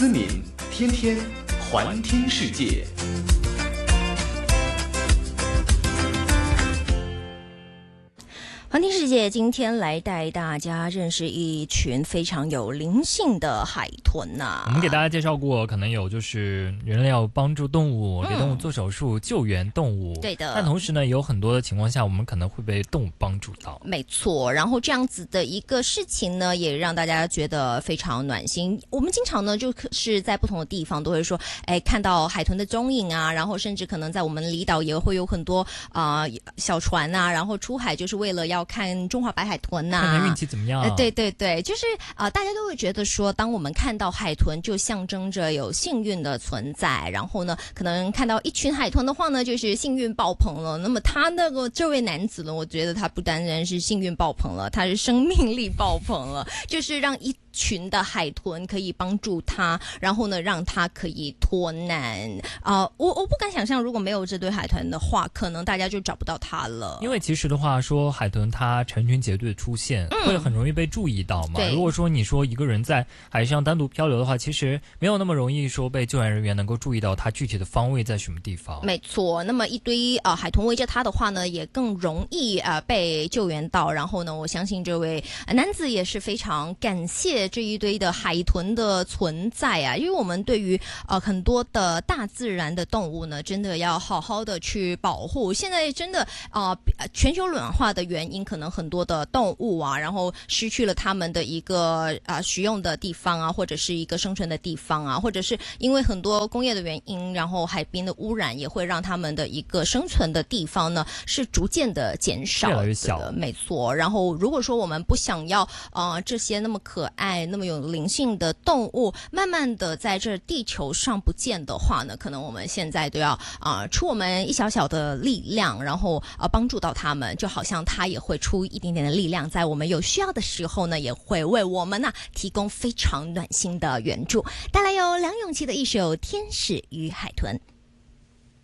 思敏，天天环听世界。 环听世界今天来带大家认识一群非常有灵性的海豚我们给大家介绍过，可能有就是人类要帮助动物，给动物做手术，救援动物。 对的。 但同时呢，有很多的情况下，我们可能会被动物帮助到。 没错。然后这样子的一个事情呢，也让大家觉得非常暖心。我们经常呢，就是在不同的地方都会说，看到海豚的踪影啊，然后甚至可能在我们离岛也会有很多小船啊，然后出海就是为了要看中华白海豚啊， 看看运气怎么样。 对对对，就是大家都会觉得说，当我们看到海豚，就象征着有幸运的存在。然后呢，可能看到一群海豚的话呢，就是幸运爆棚了。那么他这位男子呢，我觉得他不单单是幸运爆棚了，他是生命力爆棚了，就是让一群的海豚可以帮助他，然后呢，让他可以脱难。我不敢想象，如果没有这对海豚的话，可能大家就找不到他了。 因为其实的话说，海豚它成群结队的出现，会很容易被注意到嘛。如果说你说一个人在海上单独漂流的话，其实没有那么容易说被救援人员能够注意到他具体的方位在什么地方。 没错。那么一堆海豚围着他的话呢，也更容易被救援到。然后呢，我相信这位男子也是非常感谢这一堆的海豚的存在啊，因为我们对于很多的大自然的动物呢，真的要好好的去保护。现在真的全球暖化的原因，可能很多的动物啊，然后失去了他们的一个食用的地方啊，或者是一个生存的地方啊，或者是因为很多工业的原因，然后海滨的污染也会让他们的一个生存的地方呢是逐渐的减少的， 越来越小。 没错。然后如果说我们不想要这些那么可爱、那么有灵性的动物慢慢的在这地球上不见的话呢，可能我们现在都要出我们一小小的力量，然后帮助到他们，就好像他也会出一点点的力量，在我们有需要的时候呢，也会为我们提供非常暖心的援助。带来由梁咏琪的一首《天使与海豚》。